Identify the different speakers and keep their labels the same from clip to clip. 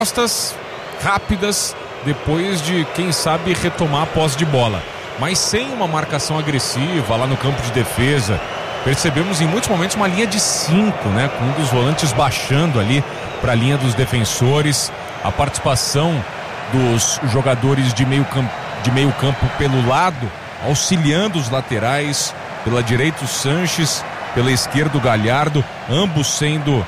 Speaker 1: respostas rápidas depois de, quem sabe, retomar a posse de bola, mas sem uma marcação agressiva lá no campo de defesa. Percebemos em muitos momentos uma linha de 5, né, com um dos volantes baixando ali para a linha dos defensores. A participação dos jogadores de meio campo pelo lado, auxiliando os laterais, pela direita o Sanches, pela esquerda o Galhardo, ambos sendo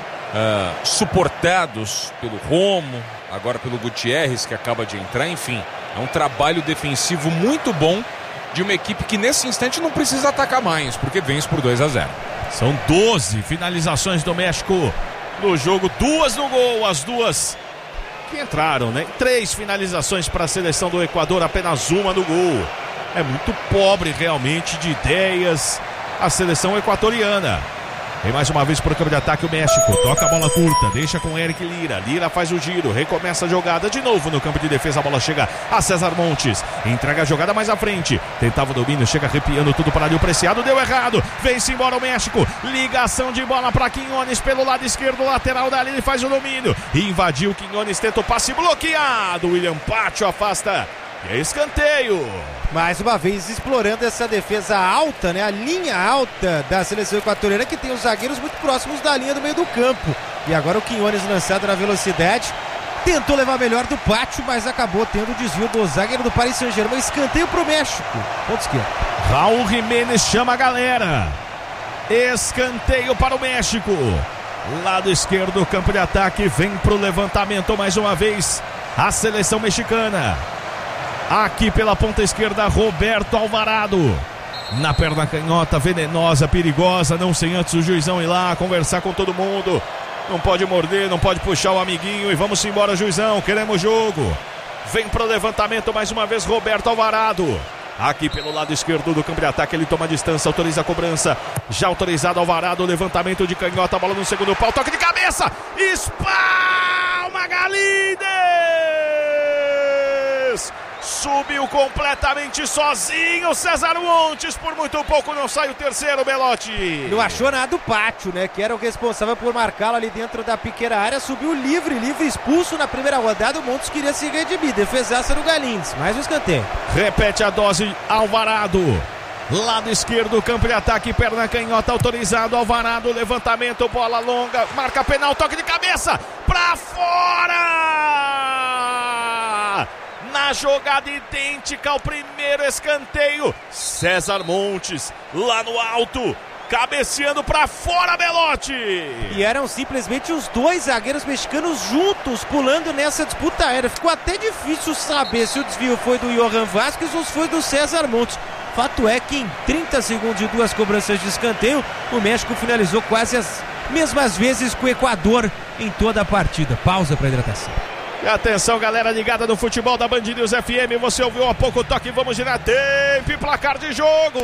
Speaker 1: suportados pelo Romo, agora pelo Gutierrez, que acaba de entrar. Enfim, é um trabalho defensivo muito bom de uma equipe que nesse instante não precisa atacar mais, porque vence por 2-0.
Speaker 2: São 12 finalizações do México no jogo, 2 no gol, as 2 que entraram, né? 3 finalizações para a seleção do Equador, apenas 1 no gol. É muito pobre realmente de ideias a seleção equatoriana. Vem mais uma vez para o campo de ataque o México, toca a bola curta, deixa com Eric Lira, Lira faz o giro, recomeça a jogada de novo no campo de defesa, a bola chega a César Montes, entrega a jogada mais à frente, tentava o domínio, chega arrepiando tudo para ali o Preciado, deu errado, vem-se embora o México, ligação de bola para Quinones pelo lado esquerdo, lateral dali, ele faz o domínio, invadiu Quinones, tenta o passe bloqueado, William Pátio afasta, e é escanteio.
Speaker 3: Mais uma vez explorando essa defesa alta, né? A linha alta da seleção equatoriana, que tem os zagueiros muito próximos da linha do meio do campo. E agora o Quinones lançado na velocidade. Tentou levar melhor do Pátio, mas acabou tendo o desvio do zagueiro do Paris Saint-Germain. Escanteio pro México. Ponto esquerdo.
Speaker 2: Raul Jiménez chama a galera. Escanteio para o México. Lado esquerdo, campo de ataque. Vem pro levantamento mais uma vez a seleção mexicana. Aqui pela ponta esquerda, Roberto Alvarado. Na perna canhota, venenosa, perigosa. Não sem antes o juizão ir lá conversar com todo mundo. Não pode morder, não pode puxar o amiguinho. E vamos embora, juizão, queremos jogo. Vem pro levantamento mais uma vez Roberto Alvarado. Aqui pelo lado esquerdo do campo de ataque, ele toma a distância, autoriza a cobrança. Já autorizado Alvarado, levantamento de canhota, bola no segundo pau, toque de cabeça. Espalma Galíndez. Subiu completamente sozinho César Montes, por muito pouco não sai o terceiro, Belotti.
Speaker 3: Não achou nada o Pátio, né, que era o responsável por marcá-lo ali dentro da pequena área, subiu livre expulso na primeira rodada, o Montes queria se redimir, defesaça no Galíndez, mais um escanteio.
Speaker 2: Repete a dose, Alvarado. Lado esquerdo, campo de ataque, perna canhota, autorizado, Alvarado, levantamento, bola longa, marca penal, toque de cabeça, pra fora! Na jogada idêntica ao primeiro escanteio, César Montes, lá no alto, cabeceando pra fora, Belotti.
Speaker 3: E eram simplesmente os dois zagueiros mexicanos juntos, pulando nessa disputa aérea. Ficou até difícil saber se o desvio foi do Johan Vázquez ou se foi do César Montes. Fato é que em 30 segundos de 2 cobranças de escanteio, o México finalizou quase as mesmas vezes que o Equador em toda a partida. Pausa para hidratação.
Speaker 2: E atenção, galera ligada no futebol da Band News FM, você ouviu há pouco o toque, vamos girar tempo e placar de jogo.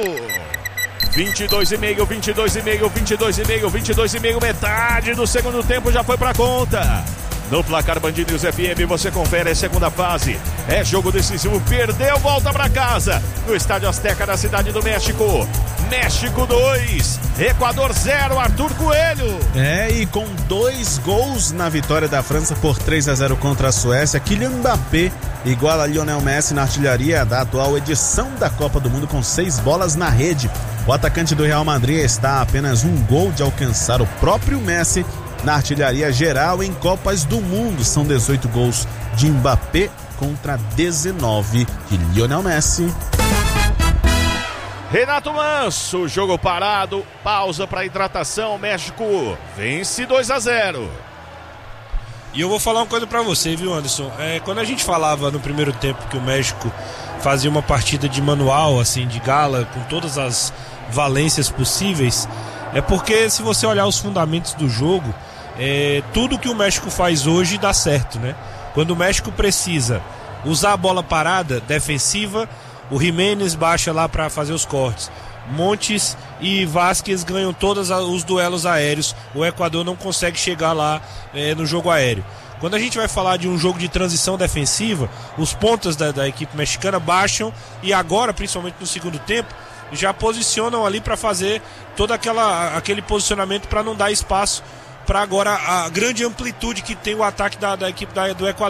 Speaker 2: 22,5, metade do segundo tempo já foi pra conta. No placar Band News FM você confere a segunda fase. É jogo decisivo, perdeu, volta pra casa. No Estádio Azteca da Cidade do México. México 2, Equador 0, Arthur Coelho.
Speaker 4: E com 2 gols na vitória da França por 3-0 contra a Suécia, Kylian Mbappé iguala a Lionel Messi na artilharia da atual edição da Copa do Mundo com 6 bolas na rede. O atacante do Real Madrid está a apenas 1 gol de alcançar o próprio Messi na artilharia geral em Copas do Mundo. São 18 gols de Mbappé contra 19 de Lionel Messi.
Speaker 2: Renato Manso, jogo parado, pausa para hidratação, México vence 2-0.
Speaker 5: E eu vou falar uma coisa pra você, viu, Anderson? Quando a gente falava no primeiro tempo que o México fazia uma partida de manual, assim, de gala, com todas as valências possíveis, é porque se você olhar os fundamentos do jogo, tudo que o México faz hoje dá certo, né? Quando o México precisa usar a bola parada, defensiva, o Jiménez baixa lá para fazer os cortes. Montes e Vázquez ganham todos os duelos aéreos. O Equador não consegue chegar lá no jogo aéreo. Quando a gente vai falar de um jogo de transição defensiva, os pontas da equipe mexicana baixam e agora, principalmente no segundo tempo, já posicionam ali para fazer todo aquele posicionamento para não dar espaço para agora a grande amplitude que tem o ataque da equipe do Equador.